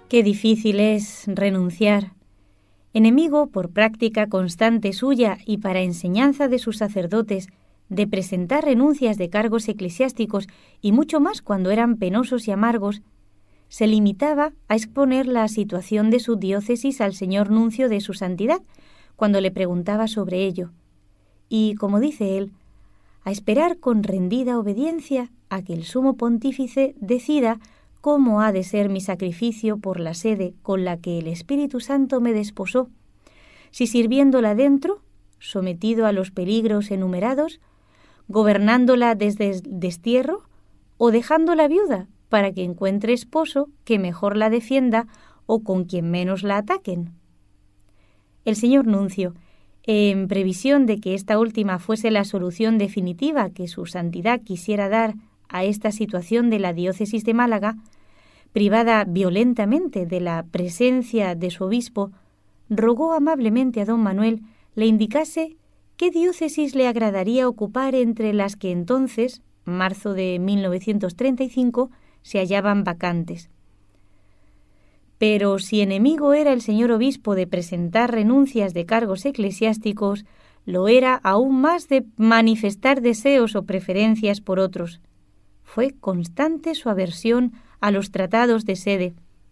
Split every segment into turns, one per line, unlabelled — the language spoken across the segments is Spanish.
Qué difícil es renunciar. Enemigo, por práctica constante suya y para enseñanza de sus sacerdotes, de presentar renuncias de cargos eclesiásticos y mucho más cuando eran penosos y amargos, se limitaba a exponer la situación de su diócesis al señor nuncio de su santidad, cuando le preguntaba sobre ello, y, como dice él, a esperar con rendida obediencia a que el sumo pontífice decida cómo ha de ser mi sacrificio por la sede con la que el Espíritu Santo me desposó, si sirviéndola dentro, sometido a los peligros enumerados, gobernándola desde el destierro, o dejándola viuda para que encuentre esposo que mejor la defienda o con quien menos la ataquen. El señor nuncio, en previsión de que esta última fuese la solución definitiva que su santidad quisiera dar a esta situación de la diócesis de Málaga, privada violentamente de la presencia de su obispo, rogó amablemente a don Manuel le indicase qué diócesis le agradaría ocupar entre las que entonces, marzo de 1935, se hallaban vacantes. Pero si enemigo era el señor obispo de presentar renuncias de cargos eclesiásticos, lo era aún más de manifestar deseos o preferencias por otros. Fue constante su aversión a los tratados de sede.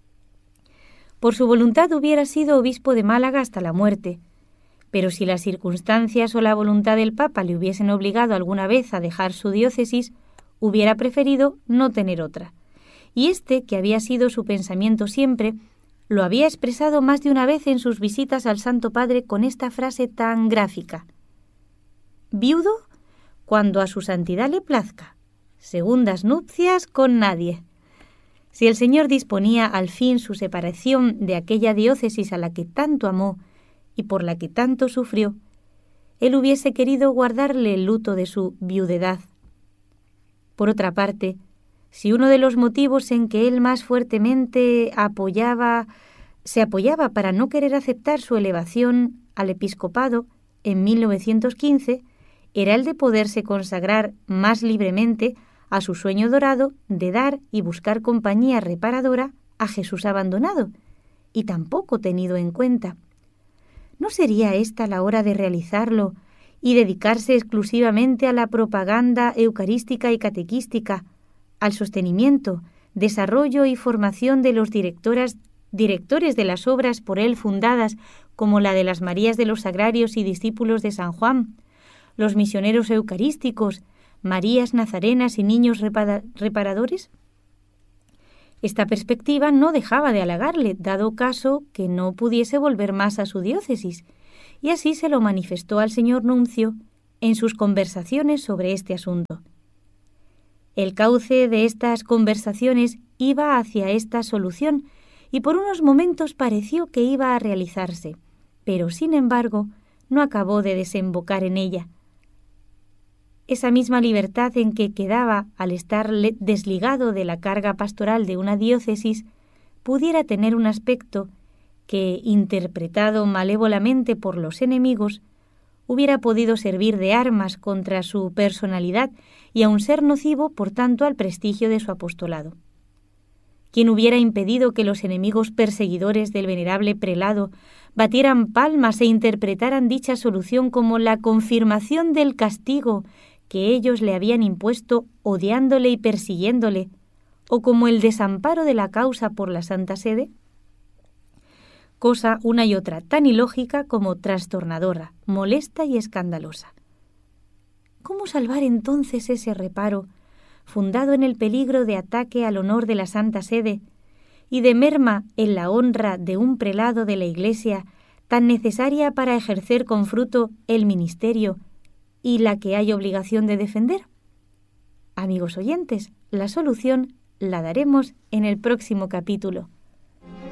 Por su voluntad hubiera sido obispo de Málaga hasta la muerte, pero si las circunstancias o la voluntad del Papa le hubiesen obligado alguna vez a dejar su diócesis, hubiera preferido no tener otra. Y que había sido su pensamiento siempre, lo había expresado más de una vez en sus visitas al Santo Padre con esta frase tan gráfica: viudo cuando a su santidad le plazca, segundas nupcias con nadie. Si el Señor disponía al fin su separación de aquella diócesis a la que tanto amó y por la que tanto sufrió, él hubiese querido guardarle el luto de su viudedad. Por otra parte, si uno de los motivos en que él más fuertemente se apoyaba para no querer aceptar su elevación al episcopado en 1915 era el de poderse consagrar más libremente a su sueño dorado de dar y buscar compañía reparadora a Jesús abandonado y tampoco tenido en cuenta. ¿No sería esta la hora de realizarlo y dedicarse exclusivamente a la propaganda eucarística y catequística, al sostenimiento, desarrollo y formación de los directores de las obras por él fundadas, como la de las Marías de los Sagrarios y discípulos de San Juan, los misioneros eucarísticos, Marías Nazarenas y niños reparadores? Esta perspectiva no dejaba de halagarle, dado caso que no pudiese volver más a su diócesis, y así se lo manifestó al señor nuncio en sus conversaciones sobre este asunto. El cauce de estas conversaciones iba hacia esta solución y por unos momentos pareció que iba a realizarse, pero sin embargo no acabó de desembocar en ella. Esa misma libertad en que quedaba al estar desligado de la carga pastoral de una diócesis pudiera tener un aspecto que, interpretado malévolamente por los enemigos, hubiera podido servir de armas contra su personalidad y aun ser nocivo, por tanto, al prestigio de su apostolado. ¿Quién hubiera impedido que los enemigos perseguidores del venerable prelado batieran palmas e interpretaran dicha solución como la confirmación del castigo que ellos le habían impuesto odiándole y persiguiéndole, o como el desamparo de la causa por la Santa Sede? Cosa una y otra tan ilógica como trastornadora, molesta y escandalosa. ¿Cómo salvar entonces ese reparo, fundado en el peligro de ataque al honor de la Santa Sede y de merma en la honra de un prelado de la Iglesia tan necesaria para ejercer con fruto el ministerio y la que hay obligación de defender? Amigos oyentes, la solución la daremos en el próximo capítulo.